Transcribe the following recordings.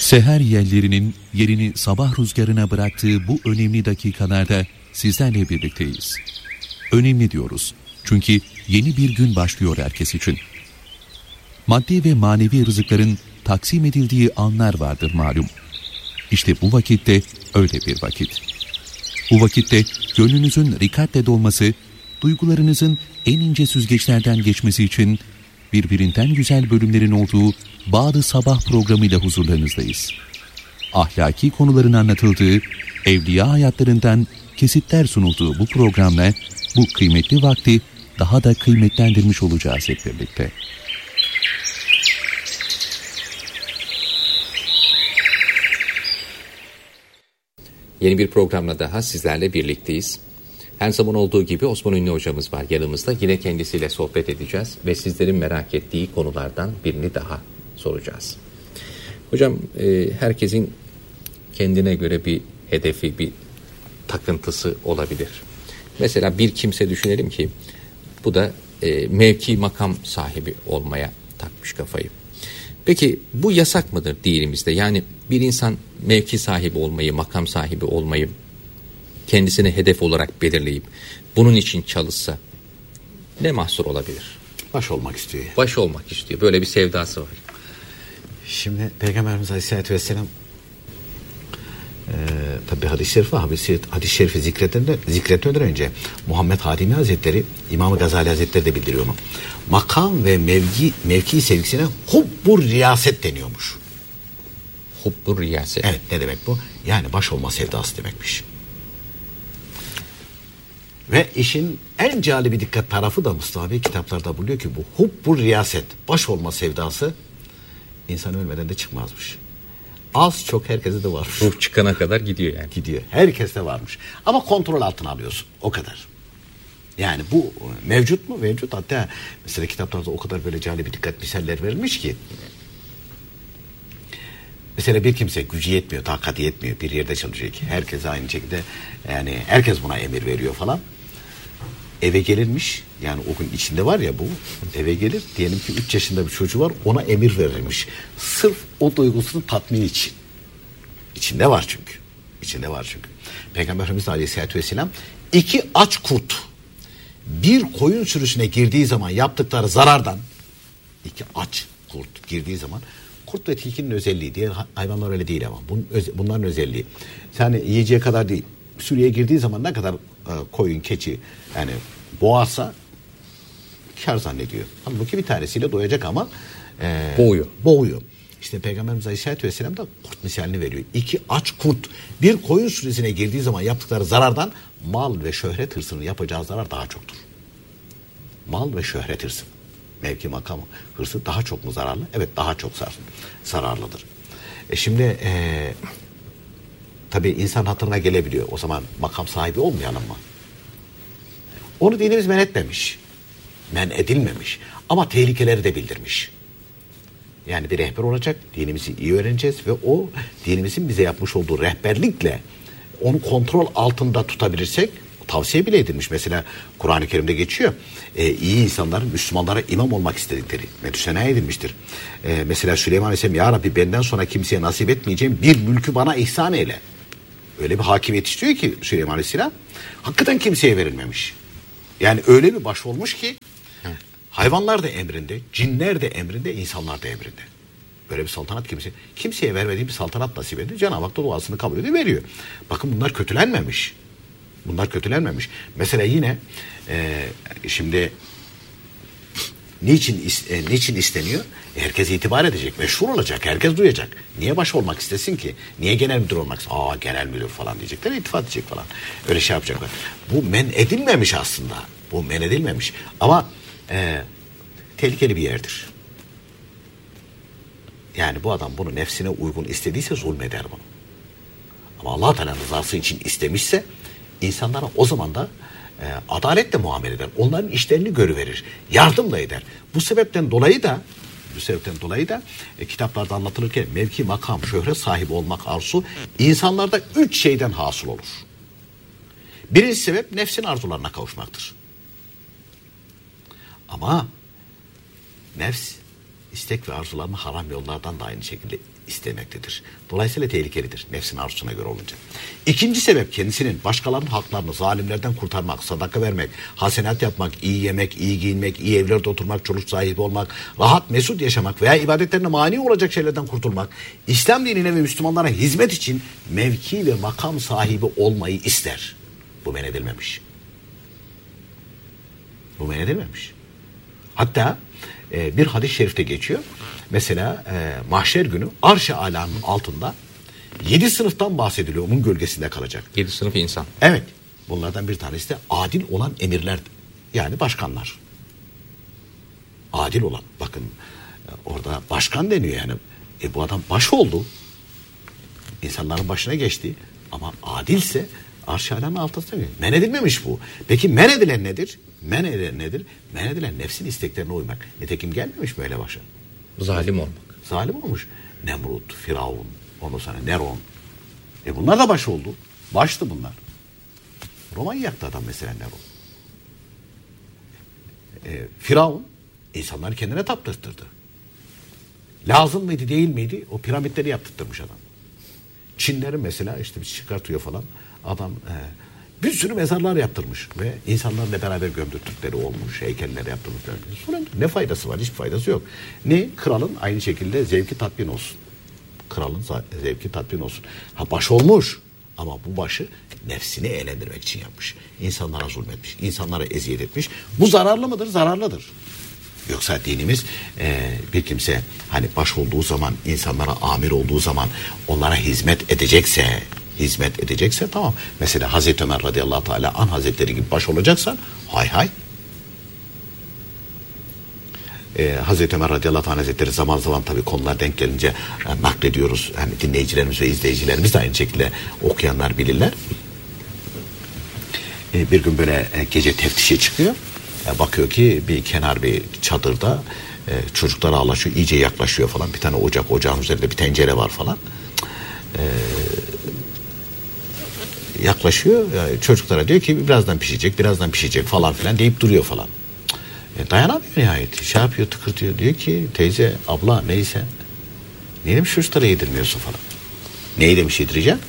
Seher yellerinin yerini sabah rüzgarına bıraktığı bu önemli dakikalarda sizlerle birlikteyiz. Önemli diyoruz çünkü yeni bir gün başlıyor herkes için. Maddi ve manevi rızıkların taksim edildiği anlar vardır malum. İşte bu vakitte öyle bir vakit. Bu vakitte gönlünüzün rikatle dolması, duygularınızın en ince süzgeçlerden geçmesi için birbirinden güzel bölümlerin olduğu Bağrı Sabah programıyla huzurlarınızdayız. Ahlaki konuların anlatıldığı, evliya hayatlarından kesitler sunulduğu bu programla bu kıymetli vakti daha da kıymetlendirmiş olacağız hep birlikte. Yeni bir programla daha sizlerle birlikteyiz. Her zaman olduğu gibi Osman Ünlü hocamız var yanımızda. Yine kendisiyle sohbet edeceğiz ve sizlerin merak ettiği konulardan birini daha soracağız. Hocam, herkesin kendine göre bir hedefi, bir takıntısı olabilir. Mesela bir kimse düşünelim ki bu da mevki makam sahibi olmaya takmış kafayı. Peki bu yasak mıdır dinimizde? Yani bir insan mevki sahibi olmayı, makam sahibi olmayı kendisine hedef olarak belirleyip bunun için çalışsa ne mahsur olabilir? Baş olmak istiyor. Baş olmak istiyor. Böyle bir sevdası var. Şimdi Peygamberimiz Aleyhisselatü Vesselam tabi hadis-i şerif var. Hadis-i şerifi zikretmeden önce Muhammed Hadimi Hazretleri, İmam-ı Gazali Hazretleri de bildiriyor onu. Makam ve mevki sevgisine hubbur riyaset deniyormuş. Hubbur riyaset. Evet, ne demek bu? Yani baş olma sevdası demekmiş. Ve işin en calibi dikkat tarafı da Mustafa Bey kitaplarda buluyor ki bu hubbur riyaset, baş olma sevdası insan ölmeden de çıkmazmış. Az çok herkese de varmış. Ruh çıkana kadar gidiyor yani. Gidiyor. Herkeste varmış. Ama kontrol altına alıyorsun. O kadar. Yani bu mevcut mu? Mevcut. Hatta mesela kitaplarda o kadar böyle cali bir dikkat misaller verilmiş ki. Mesela bir kimse gücü yetmiyor, takati yetmiyor. Bir yerde çalışıyor ki. Herkes aynı şekilde, yani herkes buna emir veriyor falan. Eve gelirmiş. Yani o gün içinde var ya bu. Eve gelir. Diyelim ki 3 yaşında bir çocuğu var. Ona emir verilmiş. Sırf o duygusunu tatmin için. İçinde var çünkü. İçinde var çünkü. Peygamberimiz Aleyhisselatü Vesselam 2 aç kurt bir koyun sürüsüne girdiği zaman yaptıkları zarardan, 2 aç kurt girdiği zaman, kurt ve tilkinin özelliği, diğer hayvanlar öyle değil ama bunların özelliği. Yani yiyeceği kadar değil. Sürüye girdiği zaman ne kadar koyun, keçi yani boğarsa kar zannediyor. Halbuki bir tanesiyle doyacak ama boğuyor. İşte Peygamberimiz Aleyhisselatü Vesselam da kurt misalini veriyor. 2 aç kurt bir koyun sürüsüne girdiği zaman yaptıkları zarardan mal ve şöhret hırsının yapacağı zarar daha çoktur. Mal ve şöhret hırsı. Mevki makam hırsı daha çok mu zararlı? Evet, daha çok zararlıdır. Şimdi tabii insan hatırına gelebiliyor. O zaman makam sahibi olmayalım mı? Onu dinimiz men etmemiş. Men edilmemiş. Ama tehlikeleri de bildirmiş. Yani bir rehber olacak. Dinimizi iyi öğreneceğiz ve o dinimizin bize yapmış olduğu rehberlikle onu kontrol altında tutabilirsek, tavsiye bile edilmiş. Mesela Kur'an-ı Kerim'de geçiyor. İyi insanların Müslümanlara imam olmak istedikleri medüsena edilmiştir. Mesela Süleyman Aleyhisselam, ya Rabbi benden sonra kimseye nasip etmeyeceğim bir mülkü bana ihsan eyle. Öyle bir hakimiyet istiyor ki Süleyman Aleyhisselam. Hakikaten kimseye verilmemiş. Yani öyle bir baş olmuş ki hayvanlar da emrinde, cinler de emrinde, insanlar da emrinde. Böyle bir saltanat kimseye vermediği bir saltanat nasip ediyor. Cenab-ı Hak da duasını kabul ediyor, veriyor. Bakın bunlar kötülenmemiş. Mesela yine şimdi niçin isteniyor? Herkes itibar edecek, meşhur olacak, herkes duyacak. Niye baş olmak istesin ki? Niye genel müdür olmak istesin? Genel müdür falan diyecekler, iltifat edecek falan. Öyle şey yapacaklar. Bu men edilmemiş aslında. Bu men edilmemiş. Ama tehlikeli bir yerdir. Yani bu adam bunu nefsine uygun istediyse zulmeder bunu. Ama Allah Teala'nın rızası için istemişse insanlara o zaman da adaletle muamele eder. Onların işlerini görüverir. Yardım da eder. Bu sebepten dolayı da kitaplarda anlatılırken mevki, makam, şöhret sahibi olmak arzusu insanlarda 3 şeyden hasıl olur. Birinci sebep nefsin arzularına kavuşmaktır. Ama nefs istek ve arzularını haram yollardan da aynı şekilde istemektedir. Dolayısıyla tehlikelidir nefsin arzusuna göre olunca. İkinci sebep kendisinin başkalarının haklarını zalimlerden kurtarmak, sadaka vermek, hasenat yapmak, iyi yemek, iyi giyinmek, iyi evlerde oturmak, çocuk sahibi olmak, rahat mesut yaşamak veya ibadetlerine mani olacak şeylerden kurtulmak, İslam dinine ve Müslümanlara hizmet için mevki ve makam sahibi olmayı ister. Bu men edilmemiş. Bu men edilmemiş. Hatta bir hadis-i şerifte geçiyor. Mesela mahşer günü arş-ı alanın altında 7 sınıftan bahsediliyor. Onun gölgesinde kalacak. 7 sınıf insan. Evet. Bunlardan bir tanesi de adil olan emirler. Yani başkanlar. Adil olan. Bakın orada başkan deniyor yani. Bu adam baş oldu. İnsanların başına geçti. Ama adilse arş-ı alanın altında değil. Men edilmemiş bu. Peki men edilen nedir? Men edilen nedir? Men edilen nefsin isteklerine uymak. Nitekim gelmemiş böyle başa. Zalim olmak. Zalim olmuş. Nemrut, Firavun, ondan sonra Neron. Bunlar da baş oldu. Baştı bunlar. Roma'yı yaktı adam mesela Neron. Firavun insanları kendine taptırttırdı. Lazım mıydı değil miydi? O piramitleri yaptırtmış adam. Çinlerin mesela işte bir çıkartıyor falan. Adam bir sürü mezarlar yaptırmış ve insanlarla beraber gömdürttükleri olmuş, heykeller yaptırmışlar. Sonra ne faydası var? Hiçbir faydası yok. Ne? Kralın aynı şekilde zevki tatmin olsun. Kralın zevki tatmin olsun. Baş olmuş ama bu başı nefsini eğlendirmek için yapmış. İnsanlara zulmetmiş, insanlara eziyet etmiş. Bu zararlı mıdır? Zararlıdır. Yoksa dinimiz bir kimse hani baş olduğu zaman, insanlara amir olduğu zaman onlara hizmet edecekse tamam. Mesela Hazreti Ömer radıyallahu teala an hazretleri gibi baş olacaksan hay hay. Hazreti Ömer radıyallahu teala hazretleri zaman zaman tabii konular denk gelince naklediyoruz. Yani dinleyicilerimiz ve izleyicilerimiz de aynı şekilde okuyanlar bilirler. Bir gün böyle gece teftişe çıkıyor. Bakıyor ki bir çadırda çocuklar ağlaşıyor, iyice yaklaşıyor falan. Bir tane ocağın üzerinde bir tencere var falan. Yaklaşıyor. Çocuklara diyor ki birazdan pişecek falan filan deyip duruyor falan. Dayanamıyor nihayet. Şey yapıyor, tıkırtıyor. Diyor ki teyze, abla neyse. Niye demiş çocuklara yedirmiyorsun falan. Neyi demiş yedireceğim?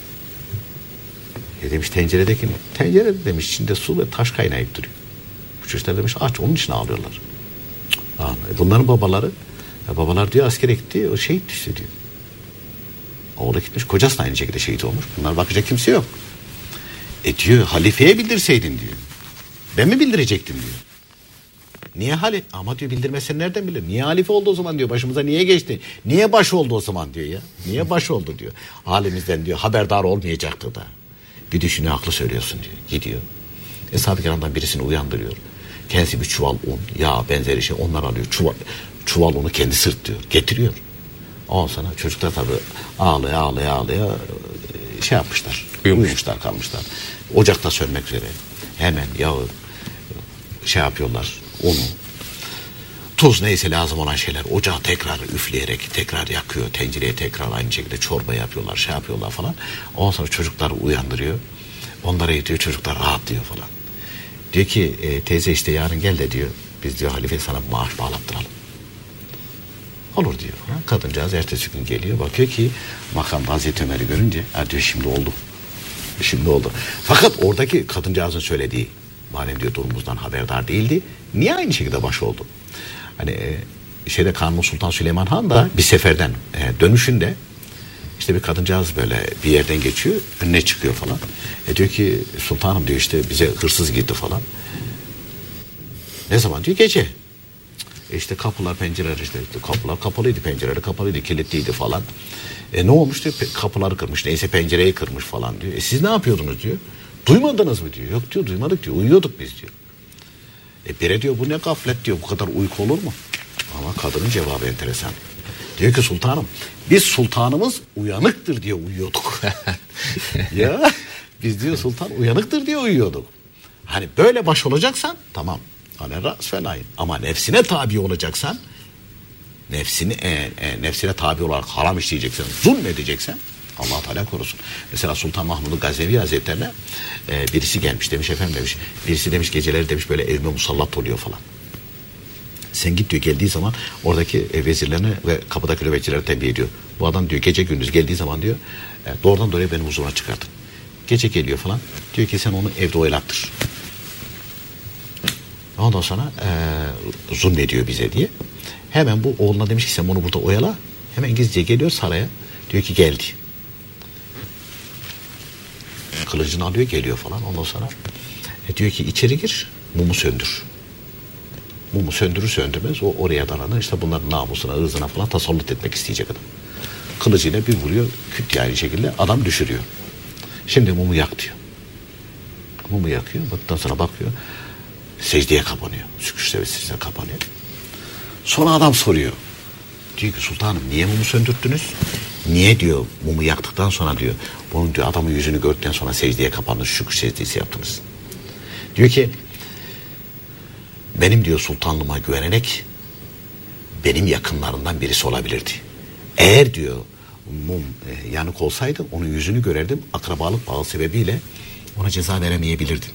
Demiş tenceredekini. Tencere demiş içinde su ve taş kaynayıp duruyor. Bu çocuklar demiş aç, onun için ağlıyorlar. Bunların babalar diyor askere gitti, o şehit düştü diyor. Oğlu gitmiş, kocası da aynı şekilde şehit olmuş. Bunlar bakacak kimse yok. Diyor halifeye bildirseydin diyor. Ben mi bildirecektim diyor. Niye halife? Ama diyor bildirmesen nereden bilir? Niye halife oldu o zaman diyor. Başımıza niye geçti? Niye baş oldu o zaman diyor ya. Niye baş oldu diyor. Halimizden diyor haberdar olmayacaktı da. Bir düşünüyor haklı söylüyorsun diyor. Gidiyor. Eshab-ı kiramdan birisini uyandırıyor. Kendisi bir çuval un, yağ benzeri şey onlar alıyor. Çuval unu kendi sırtlıyor. Getiriyor. Ondan sonra çocuklar tabii ağlaya şey yapmışlar. Uyumuşlar kalmışlar. Ocakta sönmek üzere. Hemen yağı şey yapıyorlar. Unu. Tuz neyse lazım olan şeyler. Ocağı tekrar üfleyerek tekrar yakıyor. Tencereye tekrar aynı şekilde çorba yapıyorlar. Şey yapıyorlar falan. Ondan sonra çocukları uyandırıyor. Onlara yetiyor. Çocuklar rahatlıyor falan. Diyor ki teyze işte yarın gel de diyor. Biz diyor halife sana maaş bağlattıralım. Olur diyor falan. Kadıncağız ertesi gün geliyor. Bakıyor ki makam Hazreti Ömer'i görünce diyor şimdi oldu. Fakat oradaki kadıncağızın söylediği madem diyor durumumuzdan haberdar değildi. Niye aynı şekilde baş oldu? Hani Kanuni Sultan Süleyman Han da bir seferden dönüşünde işte bir kadıncağız böyle bir yerden geçiyor. Önüne çıkıyor falan. Diyor ki sultanım diyor işte bize hırsız girdi falan. Ne zaman diyor gece. İşte kapılar pencereler işte kapılar kapalıydı, pencereler kapalıydı, kilitliydi falan. Ne olmuş diyor kapıları kırmış neyse pencereyi kırmış falan diyor. Siz ne yapıyordunuz diyor. Duymadınız mı diyor. Yok diyor duymadık diyor. Uyuyorduk biz diyor. Bire diyor bu ne gaflet diyor. Bu kadar uyku olur mu? Ama kadının cevabı enteresan. Diyor ki sultanım biz sultanımız uyanıktır diye uyuyorduk. Ya biz diyor sultan uyanıktır diye uyuyorduk. Hani böyle baş olacaksan tamam. Hani ras felayın. Ama nefsine tabi olacaksan nefsine tabi olarak haram işleyeceksen, zulmedeceksen Allah Teala korusun. Mesela Sultan Mahmud Gaznevi Hazretlerine birisi gelmiş demiş efendim demiş. Birisi demiş geceleri demiş böyle evime musallat oluyor falan. Sen git diyor, geldiği zaman oradaki vezirlerini ve kapıdaki nöbetçileri tembih ediyor. Bu adam diyor gece gündüz geldiği zaman diyor doğrudan doğruya benim huzuruma çıkardın. Gece geliyor falan. Diyor ki sen onu evde oyalattır. Ondan sonra zulmediyor bize diye. Hemen bu oğluna demiş ki sen bunu burada oyala. Hemen gizlice geliyor saraya. Diyor ki geldi. Kılıcını alıyor geliyor falan. Ondan sonra diyor ki içeri gir, mumu söndür. Mumu söndürür söndürmez o oraya dalanır. İşte bunların namusuna, ırzına falan tasallut etmek isteyecek adam. Kılıcıyla bir vuruyor, küt diye aynı şekilde adam düşürüyor. Şimdi mumu yak diyor. Mumu yakıyor. Ondan sonra bakıyor. Secdeye kapanıyor. Şükür secdesine kapanıyor. Sonra adam soruyor. Diyor ki sultanım niye mumu söndürdünüz? Niye diyor mumu yaktıktan sonra diyor bunun diyor adamın yüzünü gördükten sonra secdeye kapandınız, şükür secdesi yaptınız. Diyor ki benim diyor sultanlığıma güvenerek benim yakınlarından birisi olabilirdi. Eğer diyor mum yanık olsaydı onun yüzünü görerdim, akrabalık bağı sebebiyle ona ceza veremeyebilirdim.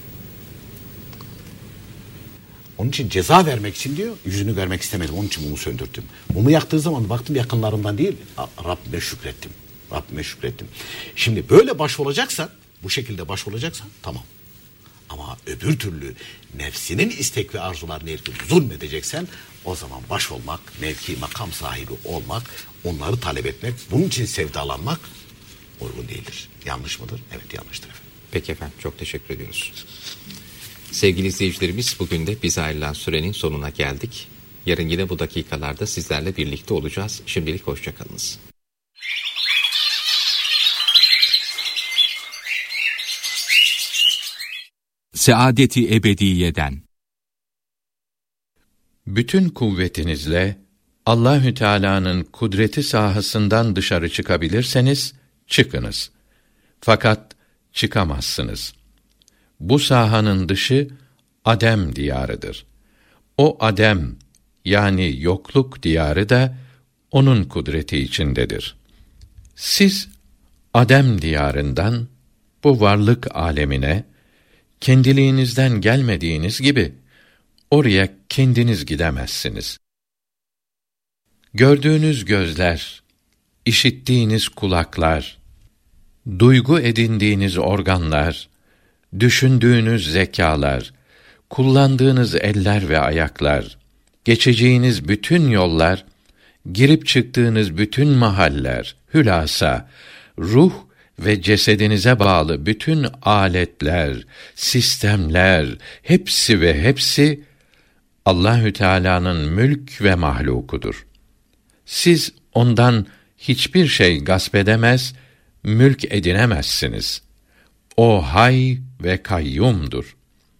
Onun için ceza vermek için diyor yüzünü görmek istemedim. Onun için mumu söndürdüm. Mumu yaktığı zaman baktım yakınlarından değil, Rabbime şükrettim. Rabbime şükrettim. Şimdi böyle baş olacaksa, bu şekilde baş olacaksa tamam. Ama öbür türlü nefsinin istek ve arzularını erkek zulmedeceksen o zaman baş olmak, mevki makam sahibi olmak, onları talep etmek, bunun için sevdalanmak uygun değildir. Yanlış mıdır? Evet yanlıştır efendim. Peki efendim, çok teşekkür ediyoruz. Sevgili izleyicilerimiz, bugün de bize ayrılan sürenin sonuna geldik. Yarın yine bu dakikalarda sizlerle birlikte olacağız. Şimdilik hoşçakalınız. Saadeti ebediyeden. Bütün kuvvetinizle Allahü Teala'nın kudreti sahasından dışarı çıkabilirseniz çıkınız. Fakat çıkamazsınız. Bu sahanın dışı Adem diyarıdır. O Adem yani yokluk diyarı da onun kudreti içindedir. Siz Adem diyarından bu varlık alemine kendiliğinizden gelmediğiniz gibi oraya kendiniz gidemezsiniz. Gördüğünüz gözler, işittiğiniz kulaklar, duygu edindiğiniz organlar, düşündüğünüz zekalar, kullandığınız eller ve ayaklar, geçeceğiniz bütün yollar, girip çıktığınız bütün mahaller, hülasa, ruh ve cesedinize bağlı bütün aletler, sistemler, hepsi ve hepsi Allahü Teala'nın mülk ve mahlukudur. Siz ondan hiçbir şey gasp edemez, mülk edinemezsiniz. O hay ve kayyumdur.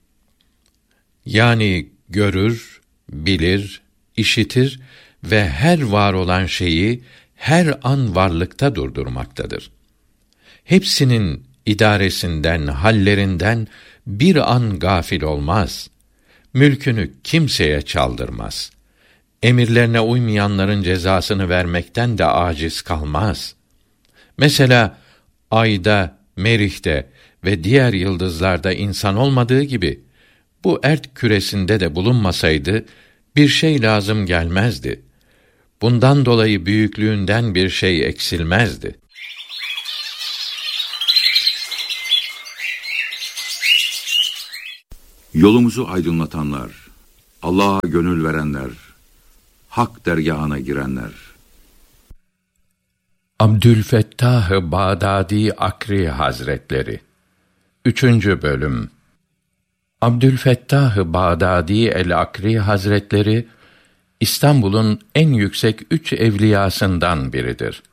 Yani görür, bilir, işitir ve her var olan şeyi her an varlıkta durdurmaktadır. Hepsinin idaresinden, hallerinden bir an gafil olmaz. Mülkünü kimseye çaldırmaz. Emirlerine uymayanların cezasını vermekten de aciz kalmaz. Mesela ayda, merihte ve diğer yıldızlarda insan olmadığı gibi bu ert küresinde de bulunmasaydı bir şey lazım gelmezdi. Bundan dolayı büyüklüğünden bir şey eksilmezdi. Yolumuzu aydınlatanlar, Allah'a gönül verenler, hak dergâhına girenler. Abdülfettah Bağdadi Akri Hazretleri 3. bölüm. Abdülfettah Bağdadi el-Akri Hazretleri İstanbul'un en yüksek 3 evliyasından biridir.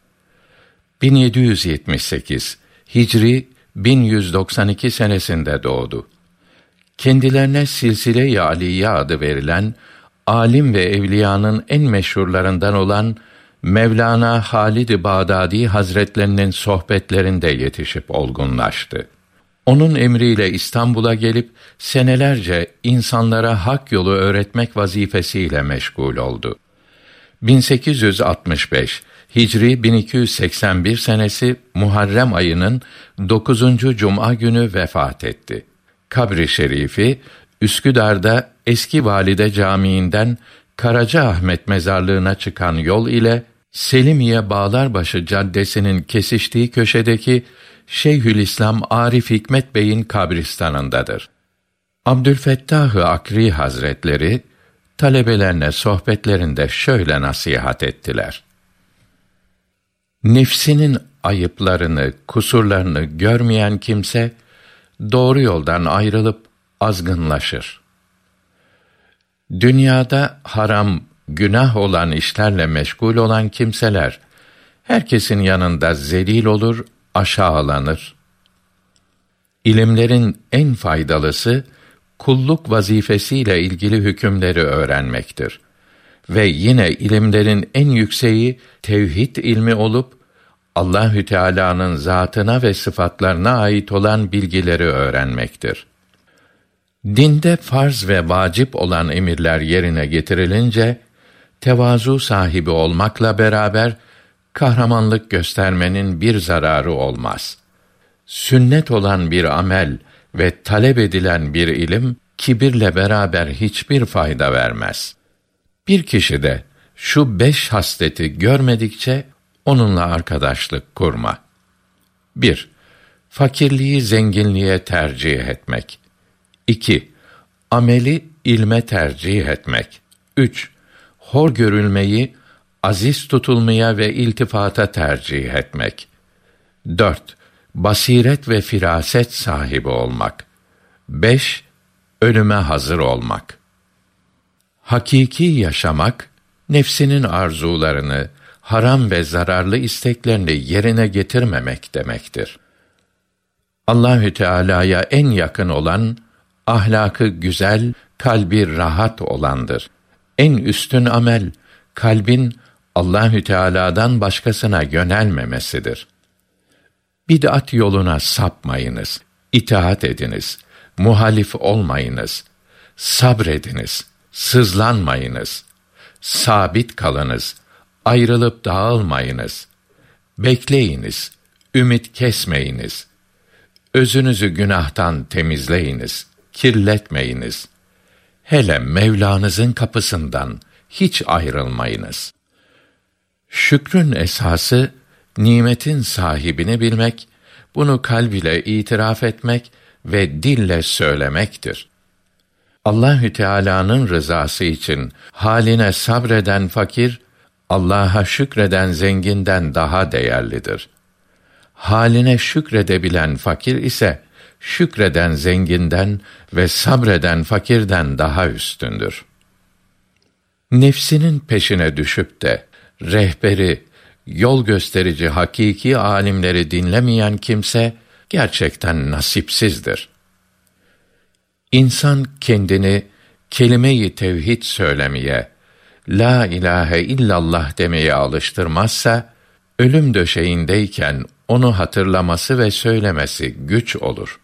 1778 Hicri 1192 senesinde doğdu. Kendilerine Silsile-i Aliye adı verilen alim ve evliyanın en meşhurlarından olan Mevlana Halid-i Bağdadi Hazretlerinin sohbetlerinde yetişip olgunlaştı. Onun emriyle İstanbul'a gelip senelerce insanlara hak yolu öğretmek vazifesiyle meşgul oldu. 1865 Hicri 1281 senesi Muharrem ayının 9. Cuma günü vefat etti. Kabri şerifi Üsküdar'da Eski Valide Camii'nden Karacaahmet mezarlığına çıkan yol ile Selimiye Bağlarbaşı Caddesi'nin kesiştiği köşedeki Şeyhülislam Arif Hikmet Bey'in kabristanındadır. Abdülfettah-ı Akri Hazretleri talebelerine sohbetlerinde şöyle nasihat ettiler: Nefsinin ayıplarını, kusurlarını görmeyen kimse doğru yoldan ayrılıp azgınlaşır. Dünyada haram, günah olan işlerle meşgul olan kimseler herkesin yanında zelil olur, aşağılanır. İlimlerin en faydalısı kulluk vazifesiyle ilgili hükümleri öğrenmektir. Ve yine ilimlerin en yükseği tevhid ilmi olup Allahü Teala'nın zatına ve sıfatlarına ait olan bilgileri öğrenmektir. Dinde farz ve vacip olan emirler yerine getirilince tevazu sahibi olmakla beraber kahramanlık göstermenin bir zararı olmaz. Sünnet olan bir amel ve talep edilen bir ilim kibirle beraber hiçbir fayda vermez. Bir kişi de şu 5 hasleti görmedikçe onunla arkadaşlık kurma. 1. Fakirliği zenginliğe tercih etmek. 2. Ameli ilme tercih etmek. 3. Hor görülmeyi aziz tutulmaya ve iltifata tercih etmek. 4. Basiret ve firaset sahibi olmak. 5. Ölüme hazır olmak. Hakiki yaşamak, nefsinin arzularını, haram ve zararlı isteklerini yerine getirmemek demektir. Allahü Teala'ya en yakın olan, ahlakı güzel, kalbi rahat olandır. En üstün amel, kalbin Allahü Teala'dan başkasına yönelmemesidir. Bid'at yoluna sapmayınız, itaat ediniz, muhalif olmayınız, sabrediniz, sızlanmayınız, sabit kalınız, ayrılıp dağılmayınız, bekleyiniz, ümit kesmeyiniz, özünüzü günahtan temizleyiniz, kirletmeyiniz, hele Mevlânızın kapısından hiç ayrılmayınız. Şükrün esası, nimetin sahibini bilmek, bunu kalb ile itiraf etmek ve dille söylemektir. Allahü Teala'nın rızası için haline sabreden fakir, Allah'a şükreden zenginden daha değerlidir. Haline şükredebilen fakir ise şükreden zenginden ve sabreden fakirden daha üstündür. Nefsinin peşine düşüp de rehberi, yol gösterici hakiki alimleri dinlemeyen kimse gerçekten nasipsizdir. İnsan kendini kelime-i tevhid söylemeye, la ilahe illallah demeye alıştırmazsa, ölüm döşeğindeyken onu hatırlaması ve söylemesi güç olur.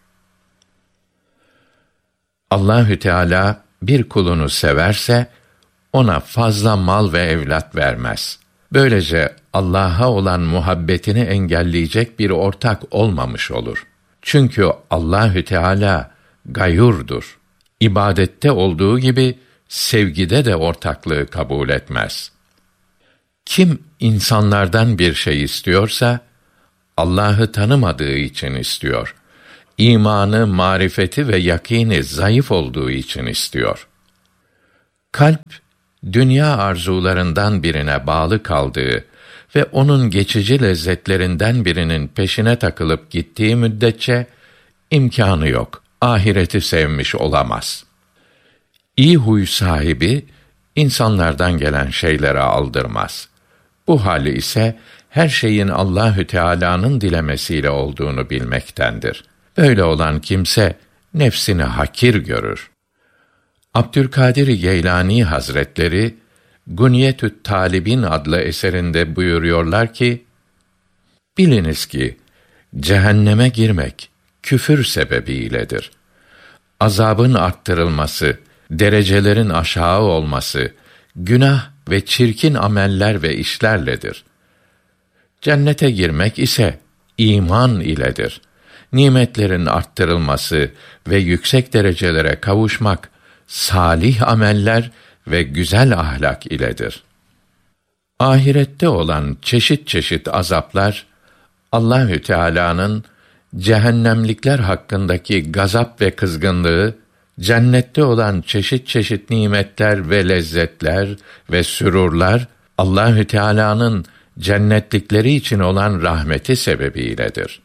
Allahü Teala bir kulunu severse, ona fazla mal ve evlat vermez. Böylece Allah'a olan muhabbetini engelleyecek bir ortak olmamış olur. Çünkü Allahü Teala gayurdur. İbadette olduğu gibi sevgide de ortaklığı kabul etmez. Kim insanlardan bir şey istiyorsa Allah'ı tanımadığı için istiyor. İmanı, marifeti ve yakîni zayıf olduğu için istiyor. Kalp dünya arzularından birine bağlı kaldığı ve onun geçici lezzetlerinden birinin peşine takılıp gittiği müddetçe imkânı yok. Ahireti sevmiş olamaz. İyi huy sahibi insanlardan gelen şeylere aldırmaz. Bu hali ise her şeyin Allahü Teala'nın dilemesiyle olduğunu bilmektendir. Böyle olan kimse nefsini hakir görür. Abdülkadir Geylani Hazretleri Gunyetü't Talibin adlı eserinde buyuruyorlar ki: biliniz ki cehenneme girmek küfür sebebiyledir. Azabın arttırılması, derecelerin aşağı olması, günah ve çirkin ameller ve işlerledir. Cennete girmek ise iman iledir. Nimetlerin arttırılması ve yüksek derecelere kavuşmak, salih ameller ve güzel ahlak iledir. Ahirette olan çeşit çeşit azaplar, Allahü Teala'nın cehennemlikler hakkındaki gazap ve kızgınlığı, cennette olan çeşit çeşit nimetler ve lezzetler ve sürurlar, Allahü Teala'nın cennetlikleri için olan rahmeti sebebiyledir.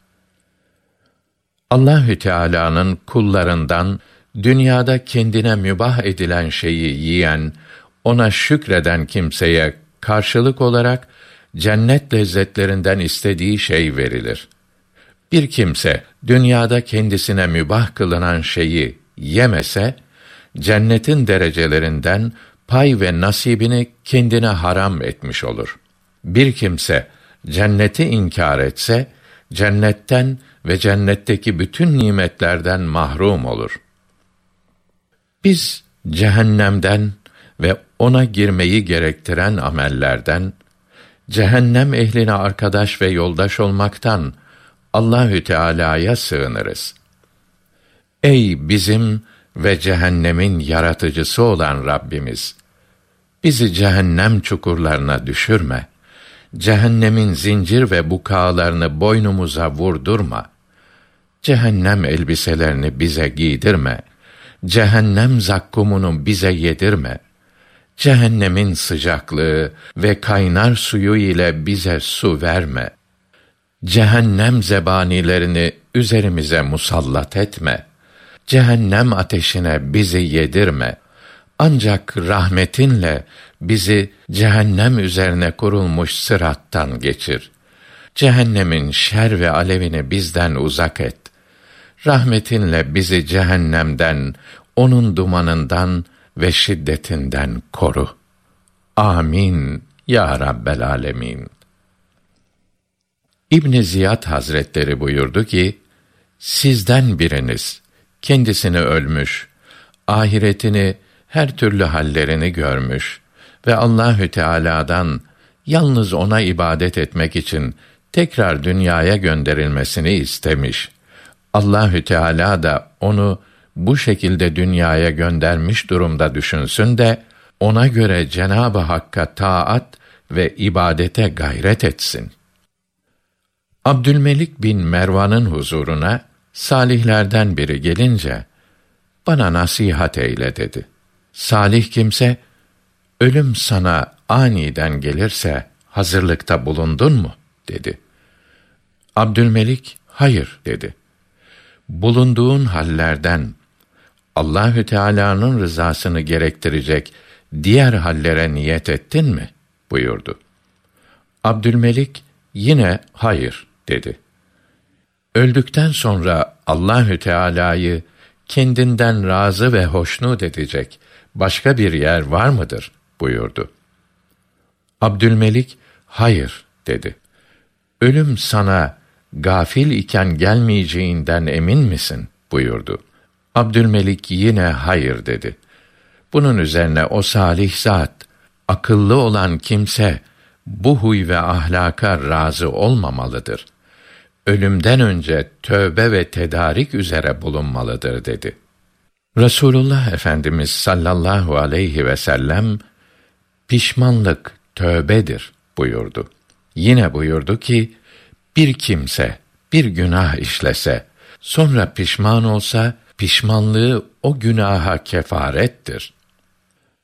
Allahü Teala'nın kullarından dünyada kendine mübah edilen şeyi yiyen, ona şükreden kimseye karşılık olarak cennet lezzetlerinden istediği şey verilir. Bir kimse dünyada kendisine mübah kılınan şeyi yemese, cennetin derecelerinden pay ve nasibini kendine haram etmiş olur. Bir kimse cenneti inkar etse, cennetten ve cennetteki bütün nimetlerden mahrum olur. Biz cehennemden ve ona girmeyi gerektiren amellerden, cehennem ehline arkadaş ve yoldaş olmaktan Allahü Teala'ya sığınırız. Ey bizim ve cehennemin yaratıcısı olan Rabbimiz! Bizi cehennem çukurlarına düşürme. Cehennemin zincir ve bukağalarını boynumuza vurdurma. Cehennem elbiselerini bize giydirme. Cehennem zakkumunu bize yedirme. Cehennemin sıcaklığı ve kaynar suyu ile bize su verme. Cehennem zebanilerini üzerimize musallat etme. Cehennem ateşine bizi yedirme. Ancak rahmetinle bizi cehennem üzerine kurulmuş sırattan geçir. Cehennemin şer ve alevini bizden uzak et. Rahmetinle bizi cehennemden, onun dumanından ve şiddetinden koru. Amin ya Rabbel âlemin. İbn Ziyad Hazretleri buyurdu ki, sizden biriniz kendisini ölmüş, ahiretini, her türlü hallerini görmüş ve Allahü Teala'dan yalnız ona ibadet etmek için tekrar dünyaya gönderilmesini istemiş. Allahü Teala da onu bu şekilde dünyaya göndermiş durumda düşünsün de ona göre Cenab-ı Hakk'a taat ve ibadete gayret etsin. Abdülmelik bin Mervan'ın huzuruna salihlerden biri gelince, bana nasihat eyle dedi. Salih kimse, ölüm sana aniden gelirse hazırlıkta bulundun mu? dedi. Abdülmelik, hayır dedi. Bulunduğun hallerden Allahü Teala'nın rızasını gerektirecek diğer hallere niyet ettin mi? buyurdu. Abdülmelik yine hayır dedi. Öldükten sonra Allahü Teala'yı kendinden razı ve hoşnut edecek başka bir yer var mıdır? buyurdu. Abdülmelik hayır dedi. Ölüm sana gafil iken gelmeyeceğinden emin misin? buyurdu. Abdülmelik yine hayır dedi. Bunun üzerine o salih zat, akıllı olan kimse bu huy ve ahlaka razı olmamalıdır. Ölümden önce tövbe ve tedarik üzere bulunmalıdır dedi. Resulullah Efendimiz sallallahu aleyhi ve sellem, pişmanlık tövbedir buyurdu. Yine buyurdu ki, bir kimse bir günah işlese, sonra pişman olsa, pişmanlığı o günaha kefarettir.